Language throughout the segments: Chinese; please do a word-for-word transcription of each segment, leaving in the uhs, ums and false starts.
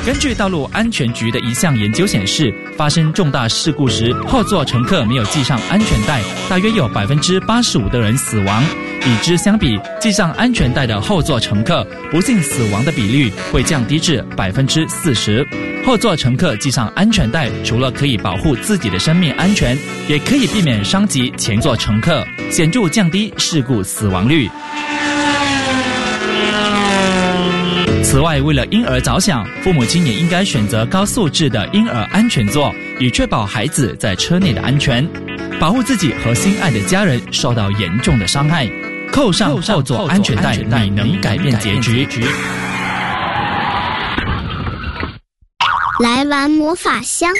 根据道路安全局的一项研究显示，发生重大事故时，后座乘客没有系上安全带，大约有百分之八十五的人死亡。与之相比，系上安全带的后座乘客不幸死亡的比率会降低至百分之四十。后座乘客系上安全带，除了可以保护自己的生命安全，也可以避免伤及前座乘客，显著降低事故死亡率。此外，为了婴儿着想，父母亲也应该选择高素质的婴儿安全座，以确保孩子在车内的安全，保护自己和心爱的家人受到严重的伤害。扣上后座安全带，你能改变结局。 来玩魔法箱。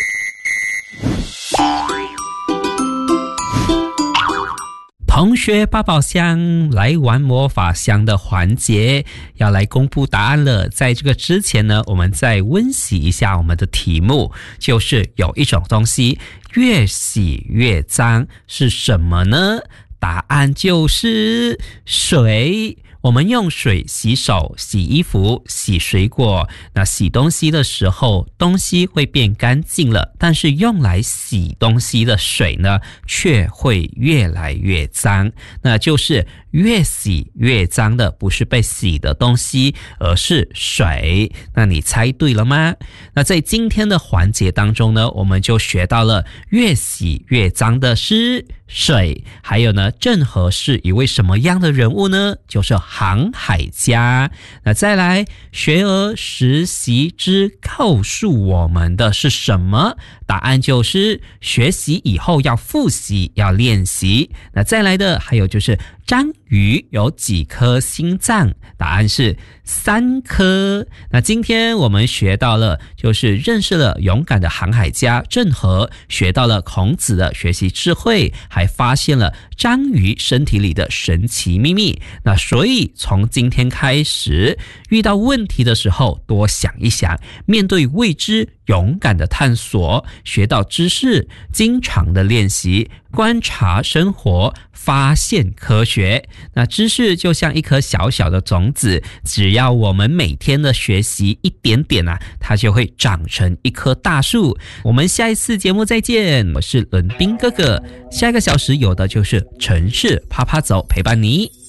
同学抱抱箱，来玩魔法箱的环节要来公布答案了。在这个之前呢，我们再温习一下我们的题目，就是有一种东西越洗越脏，是什么呢？答案就是水。我们用水洗手、洗衣服、洗水果，那洗东西的时候，东西会变干净了，但是用来洗东西的水呢，却会越来越脏。那就是越洗越脏的不是被洗的东西，而是水。那你猜对了吗？那在今天的环节当中呢，我们就学到了越洗越脏的是水，还有呢，郑和是一位什么样的人物呢？就是航海家。那再来，学而时习之告诉我们的是什么？答案就是学习以后要复习，要练习。那再来的还有就是章鱼有几颗心脏？答案是三颗。那今天我们学到了，就是认识了勇敢的航海家郑和，学到了孔子的学习智慧，还发现了章鱼身体里的神奇秘密。那所以从今天开始，遇到问题的时候多想一想，面对未知勇敢的探索，学到知识，经常的练习，观察生活，发现科学。那知识就像一颗小小的种子，只要我们每天的学习一点点啊，它就会长成一棵大树。我们下一次节目再见，我是伦宾哥哥。下一个小时有的就是城市啪啪走陪伴你。